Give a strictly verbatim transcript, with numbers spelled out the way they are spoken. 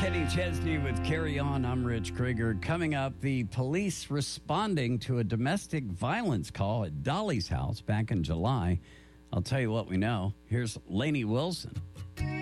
Kenny Chesney with Carry On. I'm Rich Krieger. Coming up, the police responding to a domestic violence call at Dolly's house back in July. I'll tell you what we know. Here's Lainey Wilson.